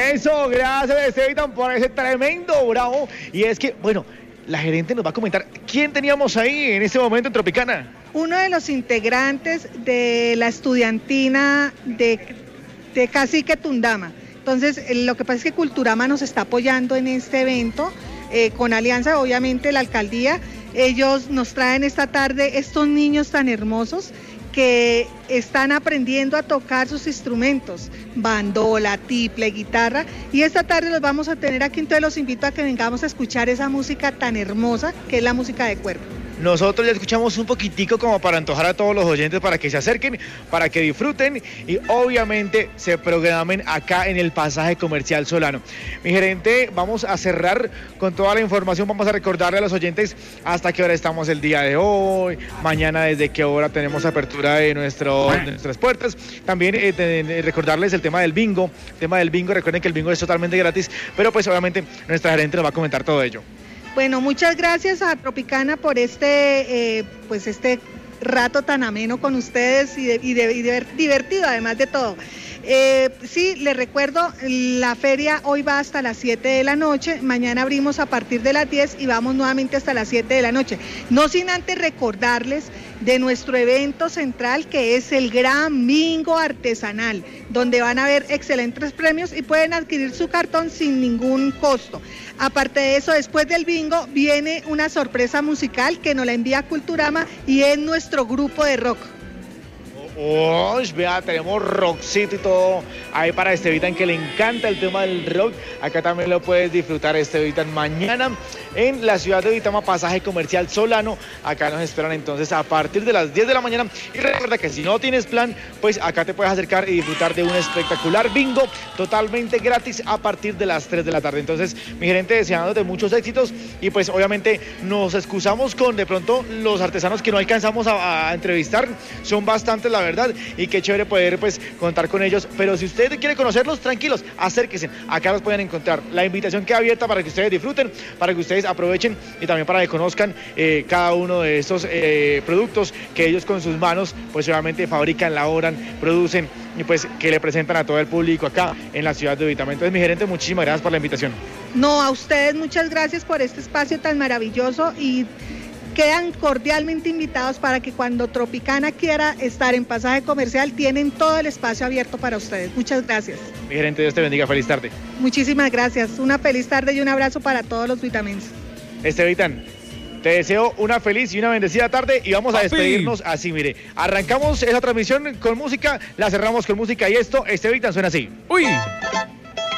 Eso, gracias Esteban por ese tremendo bravo. Y es que, bueno, la gerente nos va a comentar quién teníamos ahí en este momento en Tropicana. Uno de los integrantes de la estudiantina de Cacique Tundama. Entonces, lo que pasa es que Culturama nos está apoyando en este evento, con alianza, obviamente, la alcaldía. Ellos nos traen esta tarde estos niños tan hermosos que están aprendiendo a tocar sus instrumentos, bandola, tiple, guitarra, y esta tarde los vamos a tener aquí, entonces los invito a que vengamos a escuchar esa música tan hermosa que es la música de cuerda. Nosotros ya escuchamos un poquitico como para antojar a todos los oyentes para que se acerquen, para que disfruten y obviamente se programen acá en el Pasaje Comercial Solano. Mi gerente, vamos a cerrar con toda la información, vamos a recordarle a los oyentes hasta qué hora estamos el día de hoy, mañana desde qué hora tenemos apertura de nuestras puertas. También recordarles el tema del bingo, recuerden que el bingo es totalmente gratis, pero pues obviamente nuestra gerente nos va a comentar todo ello. Bueno, muchas gracias a Tropicana por este rato tan ameno con ustedes y divertido además de todo. Sí, les recuerdo, la feria hoy va hasta las 7 de la noche, mañana abrimos a partir de las 10 y vamos nuevamente hasta las 7 de la noche. No sin antes recordarles de nuestro evento central que es el Gran Bingo Artesanal, donde van a haber excelentes premios y pueden adquirir su cartón sin ningún costo. Aparte de eso, después del bingo viene una sorpresa musical que nos la envía Culturama y es nuestro grupo de rock. Vea, tenemos rockcito y todo ahí para Estevitan, que le encanta el tema del rock. Acá también lo puedes disfrutar, Estevitan, mañana en la ciudad de Uitama, Pasaje Comercial Solano. Acá nos esperan entonces a partir de las 10 de la mañana. Y recuerda que si no tienes plan, pues acá te puedes acercar y disfrutar de un espectacular bingo totalmente gratis a partir de las 3 de la tarde. Entonces, mi gerente, deseándote muchos éxitos y pues obviamente nos excusamos con de pronto los artesanos que no alcanzamos a entrevistar. Son bastantes, la verdad, y qué chévere poder pues contar con ellos, pero si usted quiere conocerlos, tranquilos, acérquense, acá los pueden encontrar. La invitación queda abierta para que ustedes disfruten, para que ustedes aprovechen y también para que conozcan cada uno de estos productos que ellos con sus manos pues obviamente fabrican, elaboran, producen y pues que le presentan a todo el público acá en la ciudad de Uitama. Entonces, mi gerente, muchísimas gracias por la invitación. No, a ustedes muchas gracias por este espacio tan maravilloso y quedan cordialmente invitados para que cuando Tropicana quiera estar en Pasaje Comercial, tienen todo el espacio abierto para ustedes. Muchas gracias. Mi gerente, Dios te bendiga, feliz tarde. Muchísimas gracias, una feliz tarde y un abrazo para todos los uitamenses. Estevitan, te deseo una feliz y una bendecida tarde y vamos a despedirnos así, mire. Arrancamos esa transmisión con música, la cerramos con música y esto, Estevitan, suena así. ¡Uy!